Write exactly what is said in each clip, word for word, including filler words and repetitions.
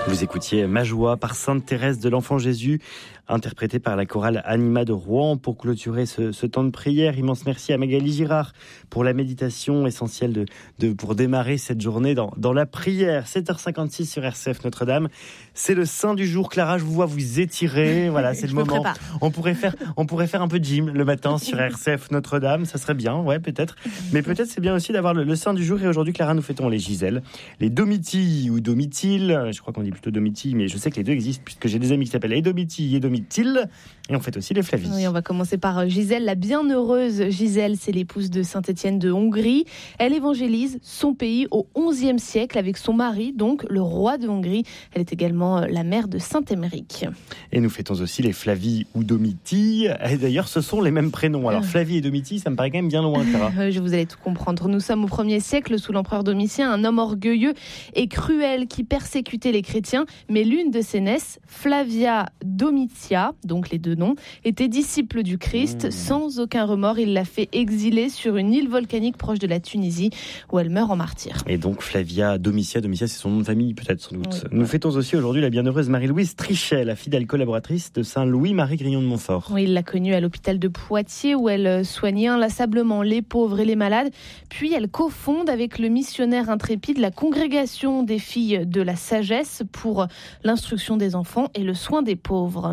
Vous écoutiez Ma joie par Sainte Thérèse de l'Enfant Jésus, interprétée par la chorale Anima de Rouen pour clôturer ce, ce temps de prière. Immense merci à Magali Girard pour la méditation essentielle de, de, pour démarrer cette journée dans, dans la prière. sept heures cinquante-six sur R C F Notre-Dame. C'est le saint du jour. Clara, je vous vois vous étirer. Voilà, c'est le moment. On pourrait faire, on pourrait faire un peu de gym le matin sur R C F Notre-Dame. Ça serait bien, ouais, peut-être. Mais peut-être c'est bien aussi d'avoir le, le saint du jour. Et aujourd'hui, Clara, nous fêtons les Gisèle, les Domitilles ou Domitille. Je crois qu'on dit plutôt Domitilles, mais je sais que les deux existent puisque j'ai des amis qui s'appellent Domitilles et Domitille. Et on fête aussi les Flavies. Oui, on va commencer par Gisèle, la bienheureuse Gisèle. C'est l'épouse de Saint-Étienne de Hongrie. Elle évangélise son pays au onzième siècle avec son mari, donc le roi de Hongrie. Elle est également la mère de Saint-Émeric. Et nous fêtons aussi les Flavies ou Domitille. Et d'ailleurs, ce sont les mêmes prénoms. Alors Flavie et Domitille, ça me paraît quand même bien loin, Clara. Je vous allez tout comprendre. Nous sommes au premier siècle sous l'empereur Domitien, un homme orgueilleux et cruel qui persécutait les chrétiens. Mais l'une de ses nièces, Flavia Domitia, donc les deux noms, était disciple du Christ. Mmh. Sans aucun remords, il l'a fait exiler sur une île volcanique proche de la Tunisie où elle meurt en martyr. Et donc Flavia Domitia, Domitia c'est son nom de famille peut-être sans doute. Oui, Nous ouais. fêtons aussi aujourd'hui la bienheureuse Marie-Louise Trichet, la fidèle collaboratrice de Saint-Louis-Marie Grignon de Montfort. Oui, il l'a connue à l'hôpital de Poitiers où elle soignait inlassablement les pauvres et les malades. Puis elle cofonde avec le missionnaire intrépide la congrégation des filles de la sagesse pour l'instruction des enfants et le soin des pauvres.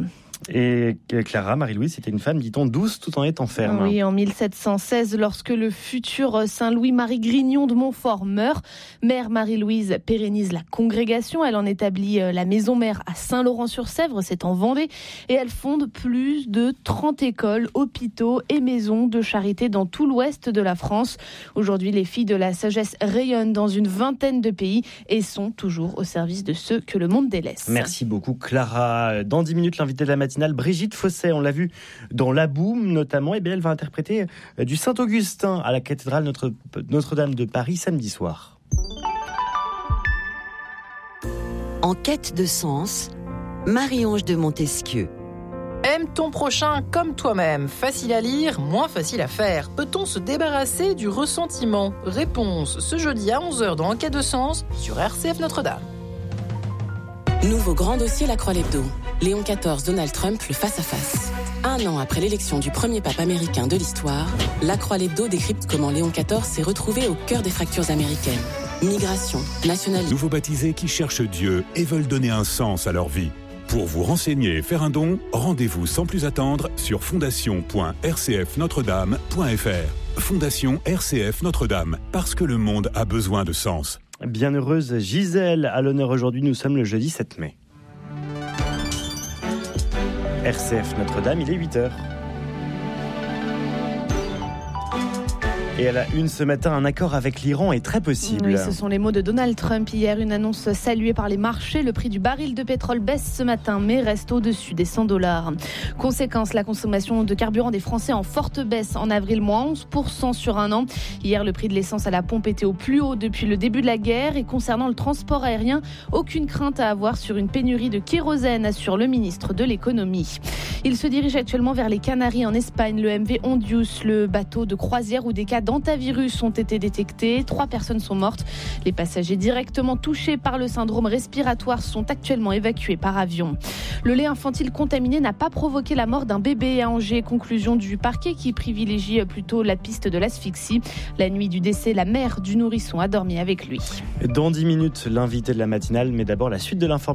Et Clara, Marie-Louise, c'était une femme, dit-on, douce tout en étant ferme. Oui, en mille sept cent seize, lorsque le futur Saint-Louis-Marie Grignon de Montfort meurt, mère Marie-Louise pérennise la congrégation. Elle en établit la maison mère à Saint-Laurent-sur-Sèvre, c'est en Vendée, et elle fonde plus de trente écoles, hôpitaux et maisons de charité dans tout l'ouest de la France. Aujourd'hui, les filles de la sagesse rayonnent dans une vingtaine de pays et sont toujours au service de ceux que le monde délaisse. Merci beaucoup, Clara. Dans dix minutes, l'invité de la matinale, Brigitte Fosset, on l'a vu dans La Boum notamment, et bien elle va interpréter du Saint-Augustin à la cathédrale Notre, Notre-Dame de Paris samedi soir. En quête de sens, Marie-Ange de Montesquieu. Aime ton prochain comme toi-même. Facile à lire, moins facile à faire. Peut-on se débarrasser du ressentiment ? Réponse ce jeudi à onze heures dans En quête de sens sur R C F Notre-Dame. Nouveau grand dossier La Croix-l'Hebdo. Léon quatorze, Donald Trump, le face-à-face. Un an après l'élection du premier pape américain de l'histoire, La Croix-l'Hebdo décrypte comment Léon quatorze s'est retrouvé au cœur des fractures américaines. Migration, nationalisme... Nouveaux baptisés qui cherchent Dieu et veulent donner un sens à leur vie. Pour vous renseigner et faire un don, rendez-vous sans plus attendre sur fondation point r c f notre dame point f r. Fondation R C F Notre-Dame, parce que le monde a besoin de sens. Bienheureuse Gisèle, à l'honneur aujourd'hui, nous sommes le jeudi sept mai. R C F Notre-Dame, il est huit heures. Et à la une ce matin, un accord avec l'Iran est très possible. Oui, ce sont les mots de Donald Trump hier, une annonce saluée par les marchés. Le prix du baril de pétrole baisse ce matin, mais reste au-dessus des cent dollars. Conséquence, la consommation de carburant des Français en forte baisse en avril, moins onze pour cent sur un an. Hier, le prix de l'essence à la pompe était au plus haut depuis le début de la guerre. Et concernant le transport aérien, aucune crainte à avoir sur une pénurie de kérosène, assure le ministre de l'économie. Il se dirige actuellement vers les Canaries en Espagne. Le M V Ondius, le bateau de croisière où des cas d'antavirus ont été détectés. Trois personnes sont mortes. Les passagers directement touchés par le syndrome respiratoire sont actuellement évacués par avion. Le lait infantile contaminé n'a pas provoqué la mort d'un bébé à Angers. Conclusion du parquet qui privilégie plutôt la piste de l'asphyxie. La nuit du décès, la mère du nourrisson a dormi avec lui. Dans dix minutes, l'invité de la matinale, mais d'abord la suite de l'information.